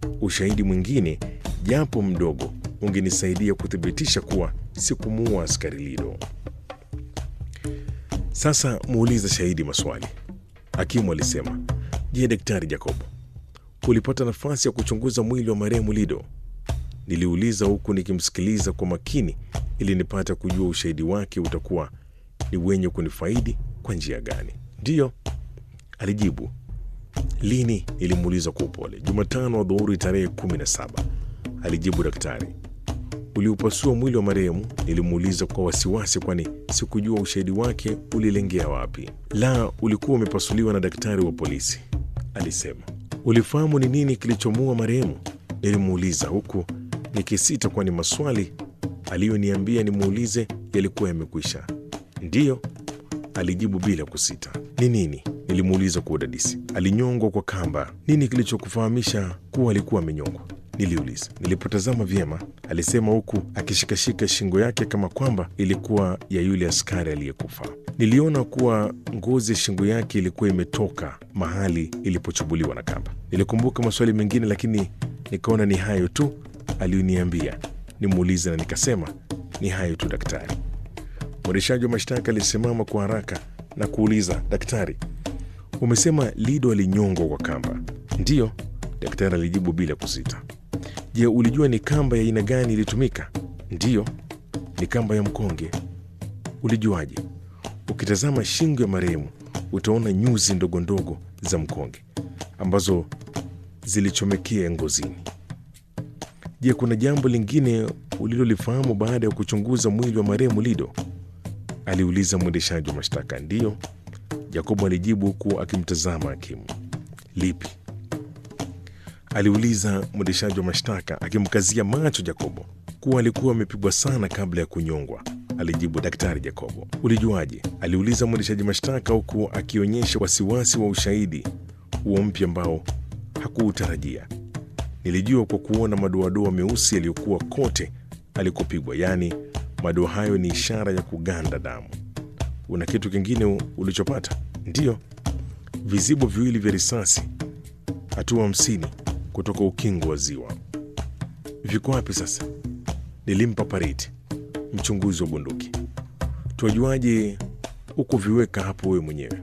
ushahidi mwingine japo mdogo ungenisaidia kuthibitisha kuwa sikumuua askari Lido. Sasa muuliza shahidi maswali, hakimu alisema. Je, Daktari Jacobo, ulipata nafasi ya kuchunguza mwili wa marehemu Lido? Niliuliza huku nikimsikiliza kwa makini ili nipate kujua ushahidi wake utakuwa ni wenye kunifaidi kwa njia gani. Ndiyo, alijibu. Lini? Nilimuuliza kwa upole. Jumatano adhuhuri tarehe 17, alijibu daktari. Uliupasua mwili wa marehemu? Nilimuuliza kwa wasiwasi, kwani sikujua ushahidi wake ulilengea wapi. La, ulikuwa umepasuliwa na daktari wa polisi, alisema. Ulifahamu ni nini kilichomuua marehemu? Nilimuuliza huku nikisita, kwani maswali aliyoniambia nimuulize yalikuwa yamekwisha. Ndiyo, alijibu bila kusita. Ni nini? Nilimuuliza kwa udadisi. Alinyongwa kwa kamba. Nini kilichokufahamisha kuwa alikuwa amenyongwa? Niliuliza. Nilipotazama vyema, alisema huku akishikashika shingo yake kama kwamba ilikuwa ya yule askari aliyekufa. Niliona kuwa ngozi ya shingo yake ilikuwa imetoka mahali ilipochubuliwa na kamba. Nilikumbuka maswali mengine, lakini nikaona ni hayo tu aliyoniambia nimuulize, na nikasema ni hayo tu daktari. Mwendeshaji wa mashtaka alisimama kwa haraka na kuuliza, daktari, umesema Lido alinyongwa kwa kamba? Ndiyo, daktari alijibu bila kusita. Je, ulijua ni kamba ya aina gani ilitumika? Ndiyo, ni kamba ya mkonge. Ulijuaje? Ukitazama shingo ya marehemu utaona nyuzi ndogo ndogo za mkonge ambazo zilichomekea ngozini. Je, kuna jambo lingine ulilolifahamu baada ya kuchunguza mwili wa marehemu Lido? Aliuliza mwendeshaji wa mashtaka. Ndiyo, Jacobo alijibu huku akimtazama hakimu. Lipi? Aliuliza mwendeshaji wa mashtaka akimkazia macho Jacobo. Kuwa alikuwa amepigwa sana kabla ya kunyongwa, alijibu daktari Jacobo. Ulijuaje? Aliuliza mwendeshaji mashtaka huku akionyesha wasiwasi wa ushahidi huo mpya ambao hakuutarajia. Nilijua kwa kuona madoadoa meusi yaliyokuwa kote alikopigwa, yaani madoa hayo ni ishara ya kuganda damu. Una kitu kingine ulichopata? Ndiyo, vizibo viwili vya risasi, hatua 50 kutoka ukingo wa ziwa. Viko wapi sasa? Nilimpa Pariti, mchunguzi wa bunduki. Tuajuaje huko viweka hapo wewe mwenyewe?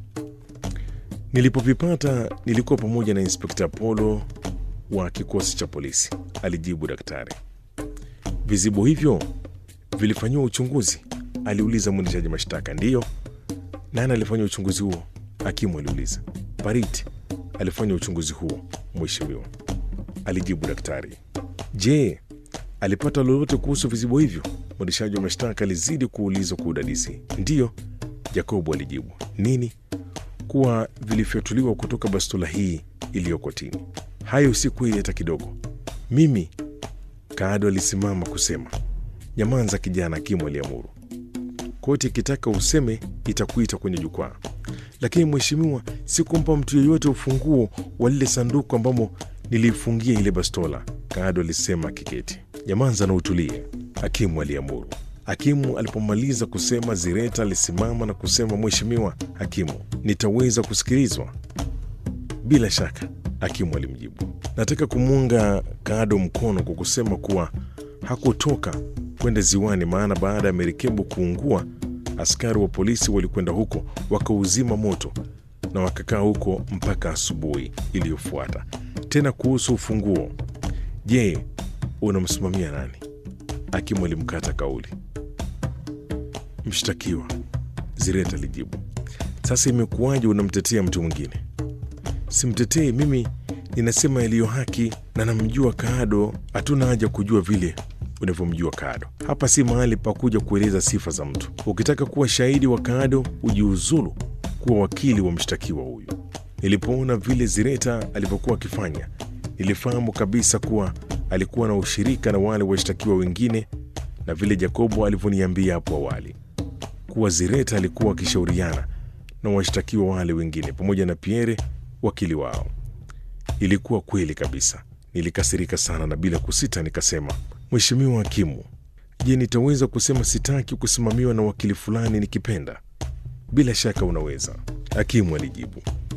Nilipovipata nilikuwa pamoja na Inspekta Polo wa kikosi cha polisi, alijibu daktari. Vizibo hivyo vilifanyiwa uchunguzi? Aliuliza mwendeshaji mashtaka. Ndiyo. Nani alifanya uchunguzi huo? Hakimu aliuliza. Pariti alifanya uchunguzi huo, mheshimiwa, alijibu daktari. Je, alipata lolote kuhusu vizibo hivyo? Mwendeshaji wa mashtaka alizidi kuuliza kwa udadisi. Ndiyo, Jacobo alijibu. Nini? Kuwa vilifyatuliwa kutoka bastola hii iliyokotini. Hayo si kweli hata kidogo. Mimi? Kaado alisimama kusema. Nyamanza kijana, hakimu aliamuru. Koti ikitaka useme itakuita kwenye jukwaa. Lakini mheshimiwa, sikumpa mtu yeyote ufunguo wa lile sanduku ambamo nilifungia ile bastola, Kaado alisema kiketi. Nyamanza na utulie, hakimu aliamuru. Hakimu alipomaliza kusema, Zireta alisimama na kusema, mheshimiwa hakimu, nitaweza kusikilizwa? Bila shaka, hakimu alimjibu. Nataka kumuunga Kaado mkono kwa kusema kuwa hakutoka kwenda ziwani, maana baada ya merikebu kuungua, askari wa polisi walikwenda huko wakauzima moto na wakakaa huko mpaka asubuhi iliyofuata. Tena kuhusu ufunguo, je, unamsimamia nani? Hakimu alimkata kauli. Mshtakiwa, Zireta alijibu. Sasa imekuwaje unamtetea mtu mwingine? Simtetei mimi, ninasema yaliyo haki na namjua Kaado. Hatuna haja kujua vile unavyomjua Kaado. Hapa si mahali pa kuja kueleza sifa za mtu. Ukitaka kuwa shahidi wa Kaado, ujiuzulu kuwa wakili wa mshtakiwa huyu. Nilipoona vile Zireta alivyokuwa akifanya, nilifahamu kabisa kuwa alikuwa na ushirika na wale washtakiwa wengine, na vile Jacobo alivyoniambia hapo awali kuwa Zireta alikuwa akishauriana na washtakiwa wale wengine pamoja na Pierre, wakili wao. Ilikuwa kweli kabisa. Nilikasirika sana na bila kusita nikasema, mheshimiwa hakimu, je, nitaweza kusema sitaki kusimamiwa na wakili fulani nikipenda? Bila shaka unaweza, hakimu alijibu.